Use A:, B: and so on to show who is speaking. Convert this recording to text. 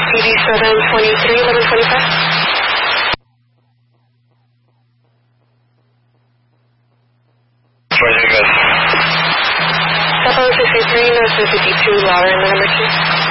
A: TV 723, 1125.
B: Where did you go?
A: 763, North 52, Lowry, number 2.